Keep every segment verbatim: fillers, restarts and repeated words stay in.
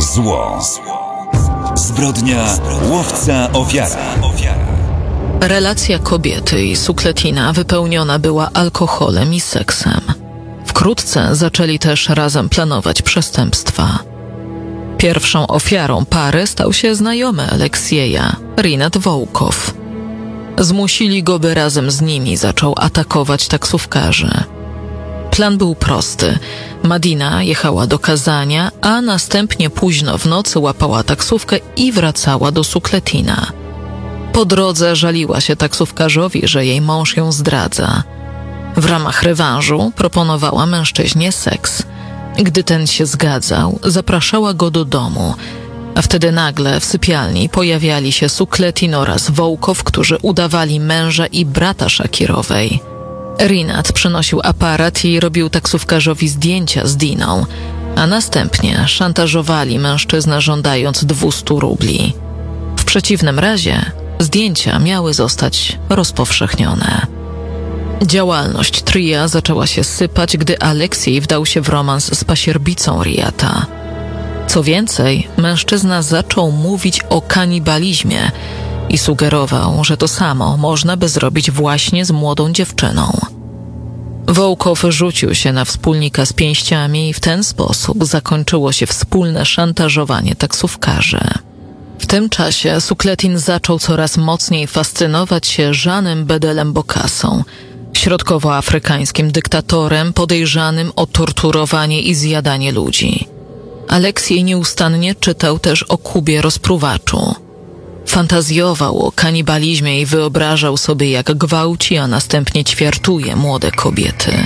Zło. Zbrodnia, łowca, ofiara. Relacja kobiety i Sukletina wypełniona była alkoholem i seksem. Wkrótce zaczęli też razem planować przestępstwa. Pierwszą ofiarą pary stał się znajomy Aleksieja, Rinat Wołkow. Zmusili go, by razem z nimi zaczął atakować taksówkarzy. Plan był prosty. Madina jechała do Kazania, a następnie późno w nocy łapała taksówkę i wracała do Sukletina. Po drodze żaliła się taksówkarzowi, że jej mąż ją zdradza. W ramach rewanżu proponowała mężczyźnie seks. Gdy ten się zgadzał, zapraszała go do domu, a wtedy nagle w sypialni pojawiali się Sukletin oraz Wołkow, którzy udawali męża i brata Szakirowej. Rinat przynosił aparat i robił taksówkarzowi zdjęcia z Diną, a następnie szantażowali mężczyznę, żądając dwieście rubli. W przeciwnym razie zdjęcia miały zostać rozpowszechnione. Działalność tria zaczęła się sypać, gdy Aleksiej wdał się w romans z pasierbicą Rijata. Co więcej, mężczyzna zaczął mówić o kanibalizmie i sugerował, że to samo można by zrobić właśnie z młodą dziewczyną. Wołkow rzucił się na wspólnika z pięściami i w ten sposób zakończyło się wspólne szantażowanie taksówkarzy. W tym czasie Sukletin zaczął coraz mocniej fascynować się Jeanem Bedelem Bokasą, środkowoafrykańskim dyktatorem podejrzanym o torturowanie i zjadanie ludzi. Aleksiej nieustannie czytał też o Kubie rozpruwaczu. Fantazjował o kanibalizmie i wyobrażał sobie, jak gwałci, a następnie ćwiartuje młode kobiety.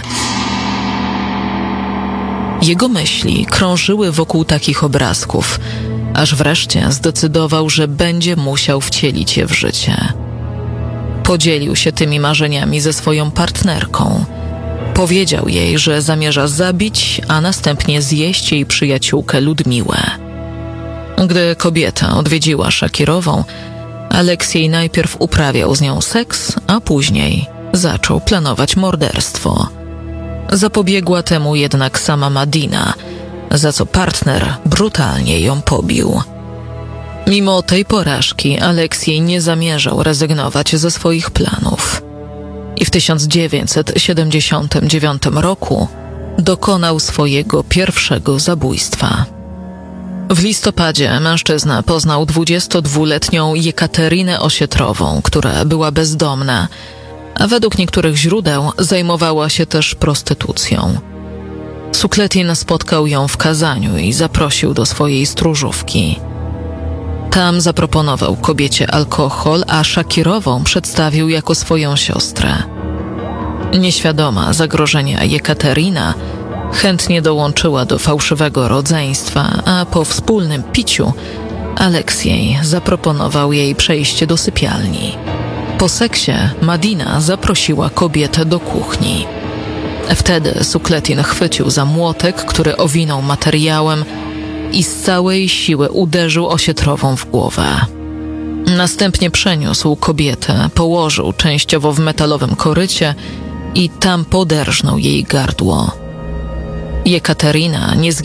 Jego myśli krążyły wokół takich obrazków, aż wreszcie zdecydował, że będzie musiał wcielić je w życie. Podzielił się tymi marzeniami ze swoją partnerką. Powiedział jej, że zamierza zabić, a następnie zjeść jej przyjaciółkę Ludmiłę. Gdy kobieta odwiedziła Szakirową, Aleksiej najpierw uprawiał z nią seks, a później zaczął planować morderstwo. Zapobiegła temu jednak sama Madina, za co partner brutalnie ją pobił. Mimo tej porażki Aleksiej nie zamierzał rezygnować ze swoich planów i w tysiąc dziewięćset siedemdziesiątym dziewiątym roku dokonał swojego pierwszego zabójstwa. W listopadzie mężczyzna poznał dwudziestodwuletnią Jekaterinę Osietrową, która była bezdomna, a według niektórych źródeł zajmowała się też prostytucją. Sukletin spotkał ją w Kazaniu i zaprosił do swojej stróżówki. Tam zaproponował kobiecie alkohol, a Szakirową przedstawił jako swoją siostrę. Nieświadoma zagrożenia Jekaterina chętnie dołączyła do fałszywego rodzeństwa, a po wspólnym piciu Aleksiej zaproponował jej przejście do sypialni. Po seksie Madina zaprosiła kobietę do kuchni. Wtedy Sukletin chwycił za młotek, który owinął materiałem i z całej siły uderzył Osietrową w głowę. Następnie przeniósł kobietę, położył częściowo w metalowym korycie i tam poderżnął jej gardło. Jekaterina nie zginęła.